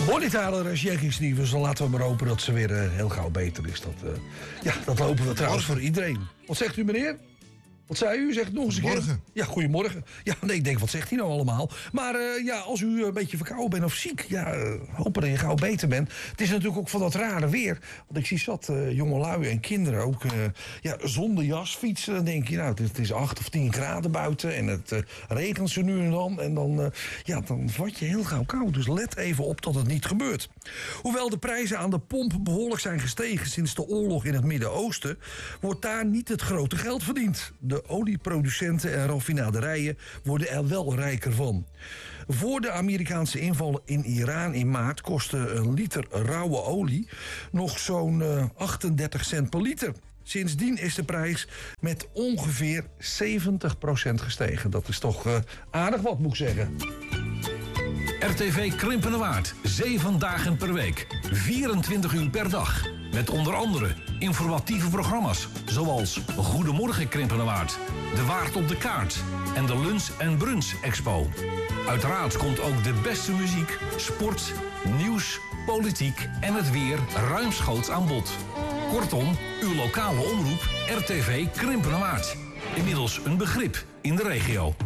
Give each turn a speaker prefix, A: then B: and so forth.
A: Bonnie Jenkins-Stevens, dan laten we maar hopen dat ze weer heel gauw beter is. Dat hopen we trouwens voor iedereen. Wat zegt u, meneer? Wat zei u? Zegt nog eens een keer. Ja, goedemorgen. Ja, nee, ik denk, wat zegt hij nou allemaal? Maar als u een beetje verkouden bent of ziek, hopen dat je gauw beter bent. Het is natuurlijk ook van dat rare weer. Want ik zie zat jongelui en kinderen ook zonder jas fietsen. Dan denk je, het is 8 of 10 graden buiten en het regent zo nu en dan. En dan vat je heel gauw koud. Dus let even op dat het niet gebeurt. Hoewel de prijzen aan de pomp behoorlijk zijn gestegen sinds de oorlog in het Midden-Oosten, wordt daar niet het grote geld verdiend. De olieproducenten en raffinaderijen worden er wel rijker van. Voor de Amerikaanse inval in Iran in maart kostte een liter rauwe olie nog zo'n 38 cent per liter. Sindsdien is de prijs met ongeveer 70% gestegen. Dat is toch aardig wat, moet ik zeggen.
B: RTV Krimpenerwaard, 7 dagen per week, 24 uur per dag. Met onder andere informatieve programma's zoals Goedemorgen Krimpenerwaard, De Waard op de Kaart en de Lunch en Brunch Expo. Uiteraard komt ook de beste muziek, sport, nieuws, politiek en het weer ruimschoots aan bod. Kortom, uw lokale omroep RTV Krimpenerwaard. Inmiddels een begrip in de regio.